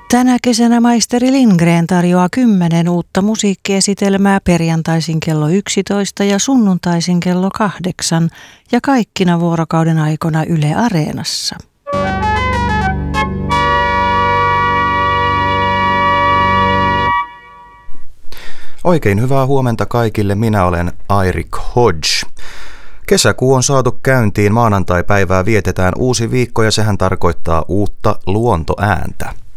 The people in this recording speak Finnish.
Tänä kesänä maisteri Lindgren tarjoaa 10 uutta musiikkiesitelmää perjantaisin kello 11 ja sunnuntaisin kello 8 ja kaikkina vuorokauden aikoina Yle Areenassa. Oikein hyvää huomenta kaikille, minä olen Eirik Hodge. Kesäkuu on saatu käyntiin, maanantai-päivää vietetään uusi viikko ja sehän tarkoittaa uutta luontoääntä.